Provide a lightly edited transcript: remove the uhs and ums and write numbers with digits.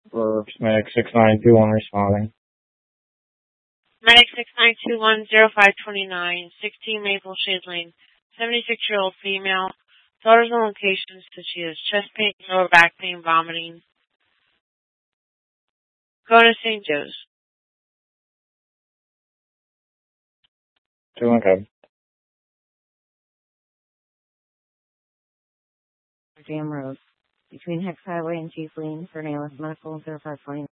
For Medic 6921 responding. Medic 69210529, 16 Maple Shade Lane, 76-year-old female. Daughter's on location says she has chest pain, lower back pain, vomiting. Going to St. Joe's. Doing good. Jam Road, between Hex Highway and Chief Lane for Nayless Medical 0520.